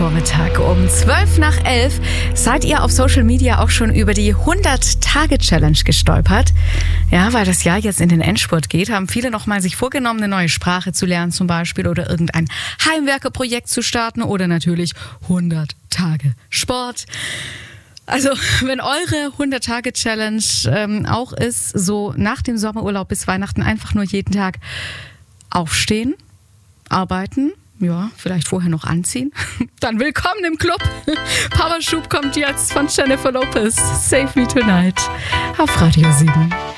Freitagvormittag um 11:12. Seid ihr auf Social Media auch schon über die 100-Tage-Challenge gestolpert? Ja, weil das Jahr jetzt in den Endspurt geht, haben viele nochmal sich vorgenommen, eine neue Sprache zu lernen zum Beispiel oder irgendein Heimwerkerprojekt zu starten oder natürlich 100 Tage Sport. Also, wenn eure 100-Tage-Challenge auch ist, so nach dem Sommerurlaub bis Weihnachten einfach nur jeden Tag aufstehen, arbeiten, ja, vielleicht vorher noch anziehen, dann willkommen im Club. Powerschub kommt jetzt von Jennifer Lopez. Save Me Tonight auf Radio 7.